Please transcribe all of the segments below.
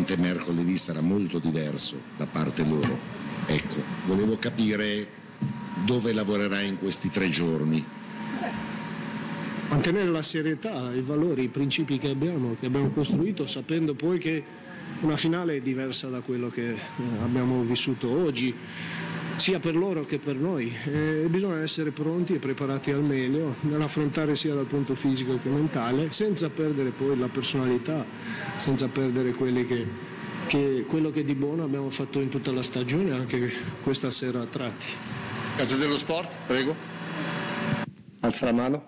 Dante mercoledì sarà molto diverso da parte loro. Ecco, volevo capire dove lavorerai in questi 3 giorni. Mantenere la serietà, i valori, i principi che abbiamo costruito, sapendo poi che una finale è diversa da quello che abbiamo vissuto oggi, sia per loro che per noi. Bisogna essere pronti e preparati al meglio nell'affrontare sia dal punto fisico che mentale, senza perdere poi la personalità, senza perdere quello che di buono abbiamo fatto in tutta la stagione, anche questa sera a tratti. Grazie dello sport, prego. Alza la mano.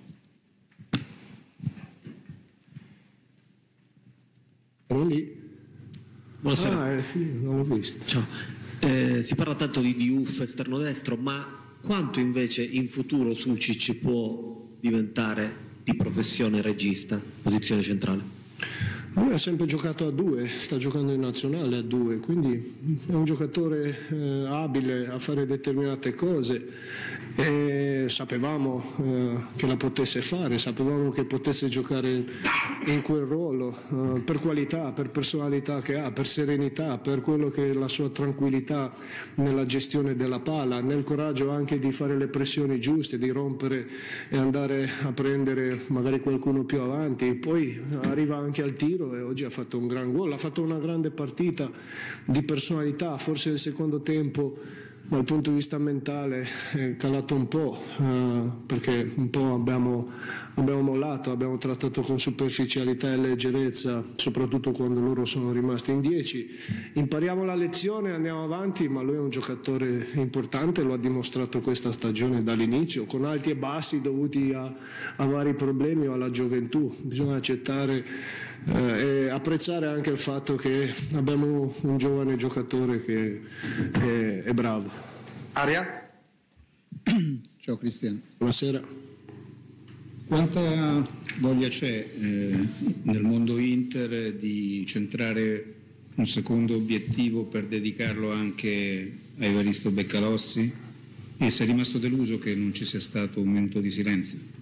Ero lì. Buonasera. È finito, non l'ho visto. Ciao. Si parla tanto di Diouf esterno destro, ma quanto invece in futuro Sucic può diventare di professione regista, posizione centrale? Lui ha sempre giocato a 2, sta giocando in nazionale a 2, quindi è un giocatore abile a fare determinate cose. Sapevamo che la potesse fare, sapevamo che potesse giocare in quel ruolo per qualità, per personalità che ha, per serenità, per quello che è la sua tranquillità nella gestione della palla, nel coraggio anche di fare le pressioni giuste, di rompere e andare a prendere magari qualcuno più avanti. Poi arriva anche al tiro e oggi ha fatto un gran gol, ha fatto una grande partita di personalità, forse nel secondo tempo dal punto di vista mentale è calato un po', perché un po' abbiamo mollato, abbiamo trattato con superficialità e leggerezza, soprattutto quando loro sono rimasti in 10. Impariamo la lezione, andiamo avanti, ma lui è un giocatore importante, lo ha dimostrato questa stagione dall'inizio, con alti e bassi dovuti a vari problemi o alla gioventù. Bisogna accettare e apprezzare anche il fatto che abbiamo un giovane giocatore che è bravo. Aria? Ciao Cristian. Buonasera. Quanta voglia c'è nel mondo Inter di centrare un secondo obiettivo per dedicarlo anche a Evaristo Beccalossi? E sei rimasto deluso che non ci sia stato un minuto di silenzio?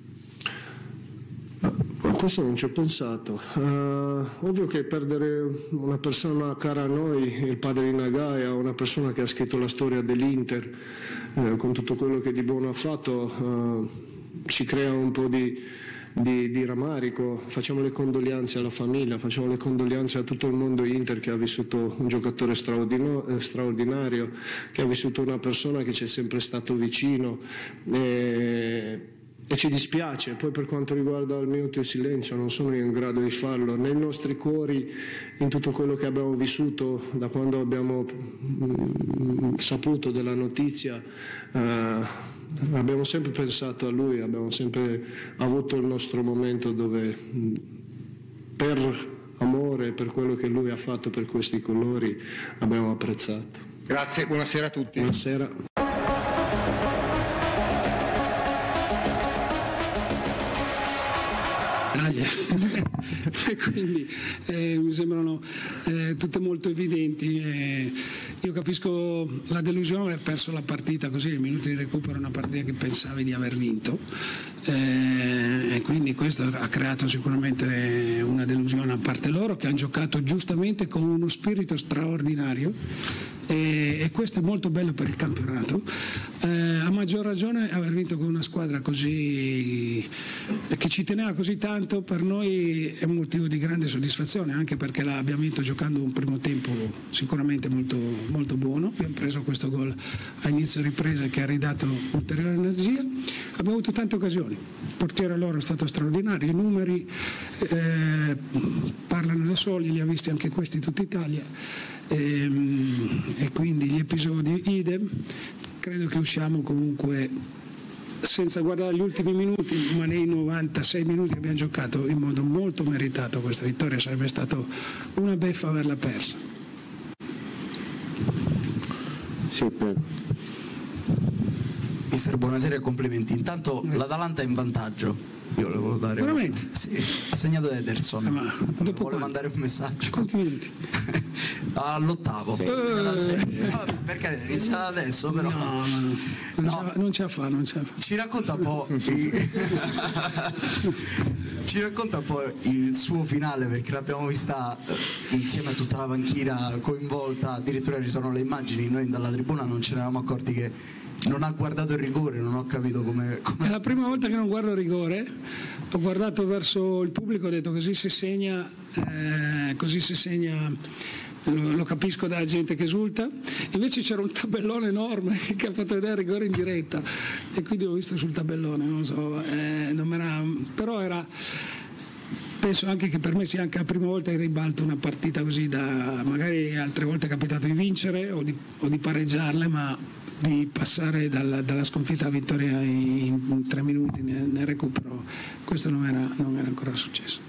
Questo non ci ho pensato. Ovvio che perdere una persona cara a noi, il padre di Nagaya, una persona che ha scritto la storia dell'Inter, con tutto quello che di buono ha fatto, ci crea un po' di rammarico. Facciamo le condoglianze alla famiglia, facciamo le condoglianze a tutto il mondo Inter che ha vissuto un giocatore straordinario, che ha vissuto una persona che ci è sempre stato vicino. E ci dispiace. Poi per quanto riguarda il minuto di silenzio non sono in grado di farlo, nei nostri cuori, in tutto quello che abbiamo vissuto da quando abbiamo saputo della notizia, abbiamo sempre pensato a lui, abbiamo sempre avuto il nostro momento dove per amore, per quello che lui ha fatto per questi colori, abbiamo apprezzato. Grazie, buonasera a tutti. Buonasera. E quindi mi sembrano tutte molto evidenti. Io capisco la delusione di aver perso la partita così, i minuti di recupero è una partita che pensavi di aver vinto, e quindi questo ha creato sicuramente una delusione a parte loro, che hanno giocato giustamente con uno spirito straordinario, e questo è molto bello per il campionato. A maggior ragione aver vinto con una squadra così che ci teneva così tanto, per noi è un motivo di grande soddisfazione, anche perché l'abbiamo vinto giocando un primo tempo sicuramente molto, molto buono. Abbiamo preso questo gol a inizio ripresa che ha ridato ulteriore energia. Abbiamo avuto tante occasioni, il portiere loro è stato straordinario, i numeri parlano da soli, li ha visti anche questi tutta Italia, e quindi gli episodi idem. Credo che usciamo comunque, senza guardare gli ultimi minuti, ma nei 96 minuti che abbiamo giocato in modo molto meritato questa vittoria. Sarebbe stato una beffa averla persa. Sì, prego. Mister, buonasera e complimenti. Intanto l'Atalanta è in vantaggio, Io le volevo dare. Veramente? Sì, ha segnato Ederson. Ma dopo vuole mandare un messaggio. Quanti minuti? All'8º. Per carità, inizia adesso però. No. Non ce la fa. Ci racconta un po'. Ci racconta un po' il suo finale, perché l'abbiamo vista insieme a tutta la panchina coinvolta, addirittura ci sono le immagini, noi dalla tribuna non ce ne eravamo accorti che non ha guardato il rigore, non ho capito come. È la prima volta che non guardo il rigore, ho guardato verso il pubblico, ho detto così si segna, lo capisco dalla gente che esulta, invece c'era un tabellone enorme che ha fatto vedere il rigore in diretta e quindi l'ho visto sul tabellone, non so, però era, penso anche che per me sia anche la prima volta che ribalto una partita così, magari altre volte è capitato di vincere o di pareggiarle, ma di passare dalla sconfitta alla vittoria in 3 minuti nel recupero, questo non era ancora successo.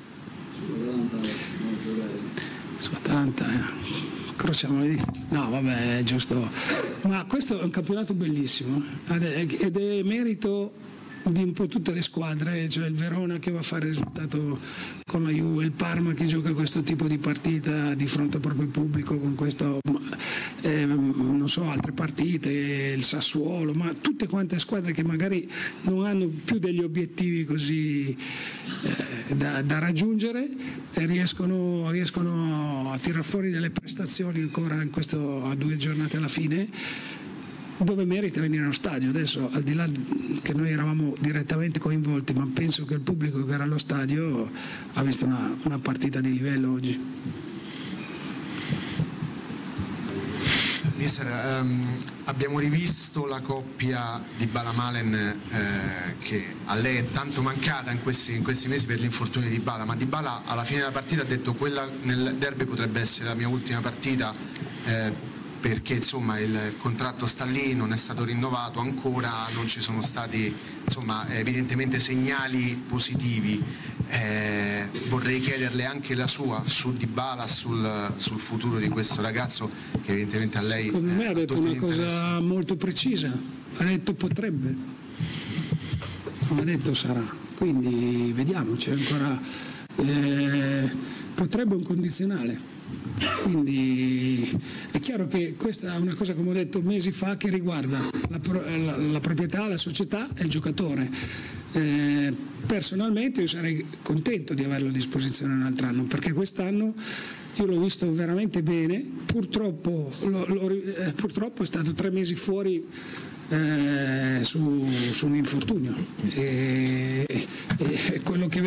Su Atalanta, crociamo le dita. No, vabbè, è giusto. Ma questo è un campionato bellissimo ed è merito di un po' tutte le squadre, cioè il Verona che va a fare il risultato con la Juve, il Parma che gioca questo tipo di partita di fronte al proprio pubblico con questo, non so, altre partite, il Sassuolo, ma tutte quante squadre che magari non hanno più degli obiettivi così da raggiungere e riescono a tirar fuori delle prestazioni ancora in questo, a 2 giornate alla fine, dove merita venire allo stadio. Adesso, al di là che noi eravamo direttamente coinvolti, ma penso che il pubblico che era allo stadio ha visto una partita di livello oggi. Mister, abbiamo rivisto la coppia Dybala-Malen che a lei è tanto mancata in questi mesi per l'infortunio di Dybala, ma Dybala alla fine della partita ha detto quella nel derby potrebbe essere la mia ultima partita, perché insomma il contratto sta lì, non è stato rinnovato ancora, non ci sono stati evidentemente segnali positivi. Vorrei chiederle anche la sua su Dybala, sul futuro di questo ragazzo che evidentemente a lei secondo me ha detto una cosa molto precisa, ha detto potrebbe, non ha detto sarà, quindi vediamo, c'è ancora potrebbe un condizionale. Quindi è chiaro che questa è una cosa, come ho detto mesi fa, che riguarda la proprietà, la società e il giocatore. Personalmente io sarei contento di averlo a disposizione un altro anno, perché quest'anno io l'ho visto veramente bene, purtroppo è stato 3 mesi fuori su un infortunio e quello che